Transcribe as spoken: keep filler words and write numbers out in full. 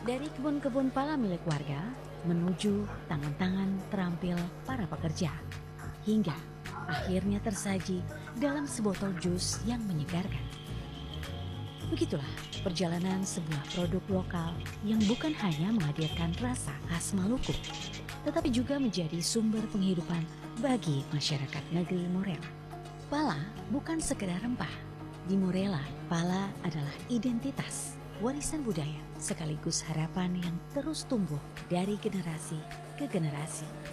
Dari kebun-kebun pala milik warga menuju tangan-tangan terampil para pekerja, hingga akhirnya tersaji dalam sebotol jus yang menyegarkan. Begitulah perjalanan sebuah produk lokal yang bukan hanya menghadirkan rasa khas Maluku, tetapi juga menjadi sumber penghidupan bagi masyarakat negeri Morela. Pala bukan sekedar rempah. Di Morela, pala adalah identitas, warisan budaya, sekaligus harapan yang terus tumbuh dari generasi ke generasi.